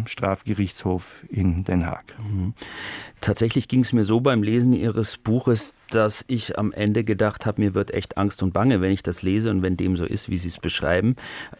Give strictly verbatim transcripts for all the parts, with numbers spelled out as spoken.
am Strafgerichtshof in Den Haag. Mhm. Tatsächlich ging es mir so beim Lesen Ihres Buches, dass ich am Ende gedacht habe, mir wird echt Angst und Bange, wenn ich das lese und wenn dem so ist, wie Sie es beschreiben.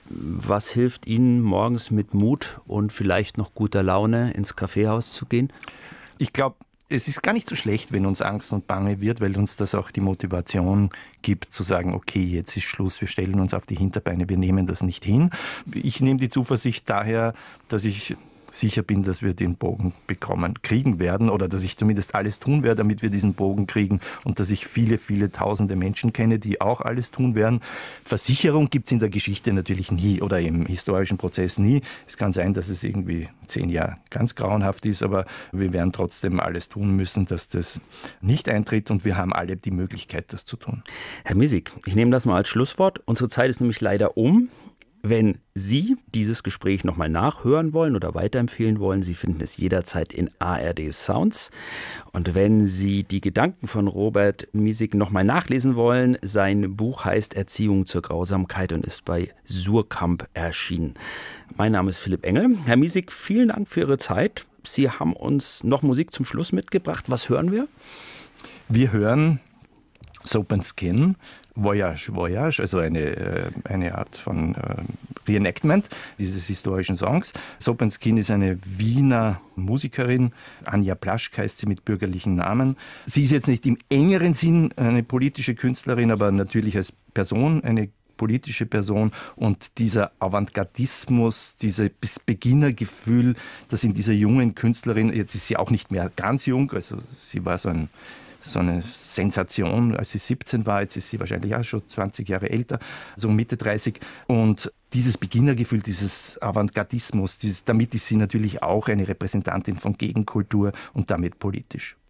Was hilft Ihnen, morgens mit Mut und vielleicht noch guter Laune ins Kaffeehaus zu gehen? Ich glaube, es ist gar nicht so schlecht, wenn uns Angst und Bange wird, weil uns das auch die Motivation gibt, zu sagen, okay, jetzt ist Schluss, wir stellen uns auf die Hinterbeine, wir nehmen das nicht hin. Ich nehme die Zuversicht daher, dass ich sicher bin, dass wir den Bogen bekommen, kriegen werden oder dass ich zumindest alles tun werde, damit wir diesen Bogen kriegen und dass ich viele, viele tausende Menschen kenne, die auch alles tun werden. Versicherung gibt es in der Geschichte natürlich nie oder im historischen Prozess nie. Es kann sein, dass es irgendwie zehn Jahre ganz grauenhaft ist, aber wir werden trotzdem alles tun müssen, dass das nicht eintritt und wir haben alle die Möglichkeit, das zu tun. Herr Misig, ich nehme das mal als Schlusswort. Unsere Zeit ist nämlich leider um. Wenn Sie dieses Gespräch nochmal nachhören wollen oder weiterempfehlen wollen, Sie finden es jederzeit in A R D Sounds. Und wenn Sie die Gedanken von Robert Misig nochmal nachlesen wollen, sein Buch heißt Erziehung zur Grausamkeit und ist bei Suhrkamp erschienen. Mein Name ist Philipp Engel. Herr Misig, vielen Dank für Ihre Zeit. Sie haben uns noch Musik zum Schluss mitgebracht. Was hören wir? Wir hören Soap and Skin, Voyage, Voyage, also eine, eine Art von äh, Reenactment dieses historischen Songs. Soap and Skin ist eine Wiener Musikerin, Anja Plaschk heißt sie mit bürgerlichen Namen. Sie ist jetzt nicht im engeren Sinn eine politische Künstlerin, aber natürlich als Person eine politische Person und dieser Avantgardismus, dieses Beginnergefühl, das in dieser jungen Künstlerin, jetzt ist sie auch nicht mehr ganz jung, also sie war so ein so eine Sensation, als sie siebzehn war. Jetzt ist sie wahrscheinlich auch schon zwanzig Jahre älter, so Mitte dreißig. Und dieses Beginnergefühl, dieses Avantgardismus, dieses, damit ist sie natürlich auch eine Repräsentantin von Gegenkultur und damit politisch.